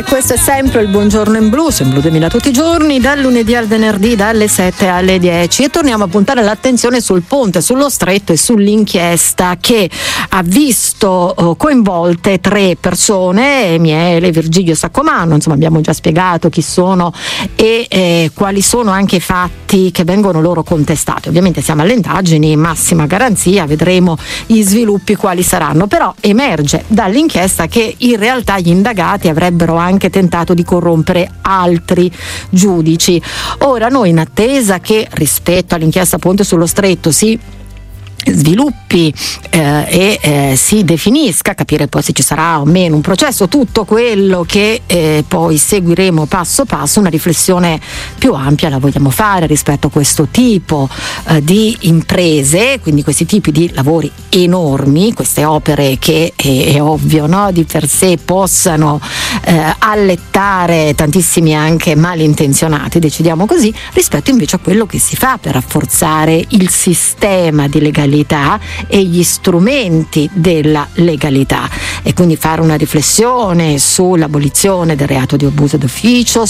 Questo è sempre il Buongiorno in Blu, su Blu 2000 tutti i giorni, dal lunedì al venerdì, dalle 7 alle 10, e torniamo a puntare l'attenzione sul ponte, sullo stretto e sull'inchiesta che ha visto coinvolte 3 persone, Miele, Virgilio Saccomanno. Insomma, abbiamo già spiegato chi sono e quali sono anche i fatti che vengono loro contestati. Ovviamente siamo alle indagini, massima garanzia, vedremo gli sviluppi quali saranno, però emerge dall'inchiesta che in realtà gli indagati avrebbero anche tentato di corrompere altri giudici. Ora, noi, in attesa che rispetto all'inchiesta Ponte sullo Stretto si sviluppi e si definisca, capire poi se ci sarà o meno un processo, tutto quello che poi seguiremo passo passo, una riflessione più ampia la vogliamo fare rispetto a questo tipo di imprese, quindi questi tipi di lavori enormi, queste opere che è ovvio, no, di per sé possano allettare tantissimi anche malintenzionati, decidiamo così, rispetto invece a quello che si fa per rafforzare il sistema di legalità e gli strumenti della legalità, e quindi fare una riflessione sull'abolizione del reato di abuso d'ufficio,